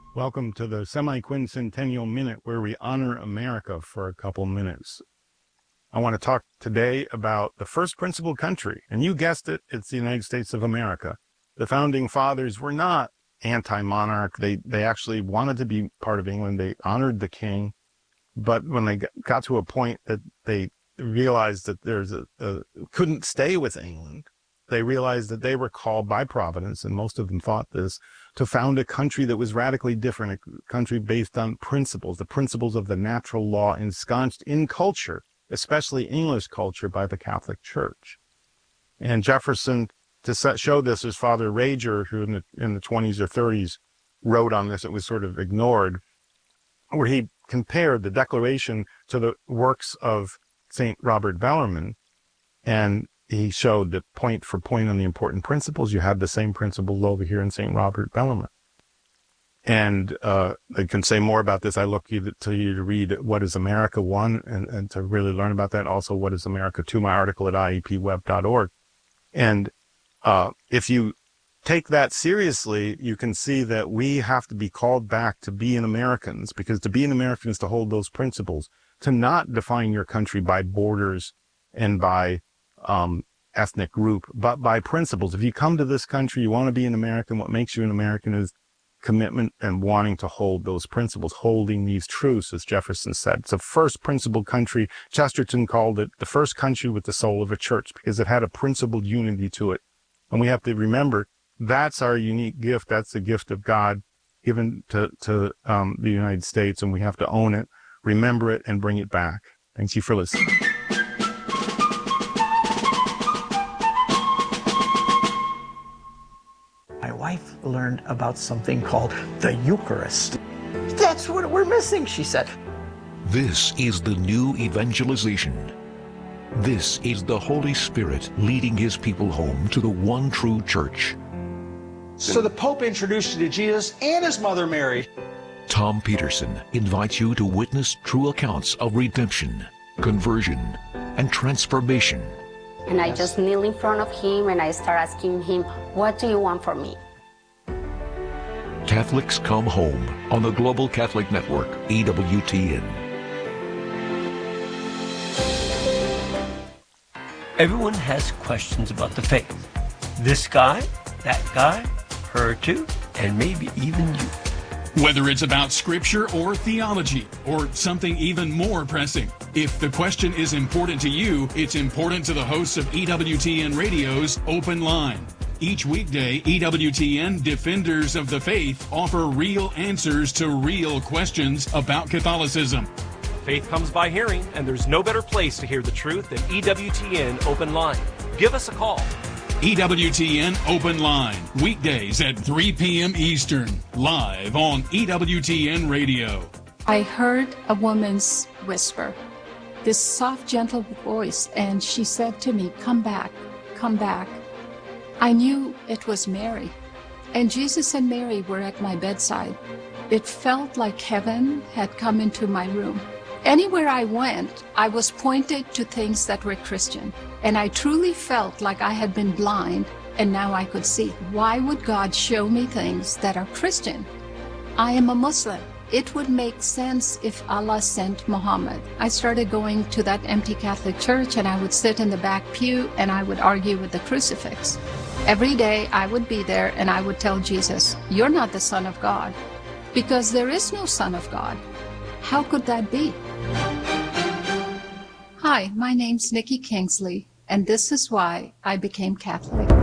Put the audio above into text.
Welcome to the semi-quincentennial minute where we honor America for a couple minutes. I want to talk today about the first principal country, and you guessed it, it's the United States of America. The founding fathers were not anti-monarch. They actually wanted to be part of England. They honored the king, but when they got to a point that they realized that there's couldn't stay with England, they realized that they were called by Providence, and most of them thought this, to found a country that was radically different, a country based on principles, the principles of the natural law ensconced in culture, especially English culture, by the Catholic Church. And Jefferson, to show this, his father Rager, who in the 20s or 30s wrote on this, it was sort of ignored, where he compared the Declaration to the works of St. Robert Bellarmine, and he showed that point for point on the important principles, you have the same principles over here in St. Robert Bellarmine. And I can say more about this. I look to you to read What is America 1 and to really learn about that. Also, What is America 2, my article at iepweb.org. And if you take that seriously, you can see that we have to be called back to being Americans, because to be an American is to hold those principles, to not define your country by borders and by ethnic group, but by principles. If you come to this country, you want to be an American, what makes you an American is commitment and wanting to hold those principles, holding these truths, as Jefferson said. It's a first principle country. Chesterton called it the first country with the soul of a church, because it had a principled unity to it. And we have to remember that's our unique gift. That's the gift of God given to the United States, and we have to own it, remember it, and bring it back. Thank you for listening. My wife learned about something called the Eucharist. That's what we're missing, she said. This is the new evangelization. This is the Holy Spirit leading his people home to the one true church. So the Pope introduced you to Jesus and his mother Mary. Tom Peterson invites you to witness true accounts of redemption, conversion, and transformation. And I just kneel in front of him and I start asking him, what do you want from me? Catholics Come Home on the Global Catholic Network, EWTN. Everyone has questions about the faith. This guy, that guy, her too, and maybe even you. Whether it's about scripture or theology or something even more pressing, if the question is important to you, it's important to the hosts of EWTN Radio's Open Line. Each weekday, EWTN Defenders of the Faith offer real answers to real questions about Catholicism. Faith comes by hearing, and there's no better place to hear the truth than EWTN Open Line. Give us a call. EWTN Open Line, weekdays at 3 p.m. Eastern, live on EWTN Radio. I heard a woman's whisper, this soft, gentle voice, and she said to me, come back, come back. I knew it was Mary, and Jesus and Mary were at my bedside. It felt like heaven had come into my room. Anywhere I went, I was pointed to things that were Christian, and I truly felt like I had been blind, and now I could see. Why would God show me things that are Christian? I am a Muslim. It would make sense if Allah sent Muhammad. I started going to that empty Catholic church, and I would sit in the back pew, and I would argue with the crucifix. Every day I would be there, and I would tell Jesus, you're not the Son of God, because there is no Son of God. How could that be? Hi, my name's Nikki Kingsley, and this is why I became Catholic.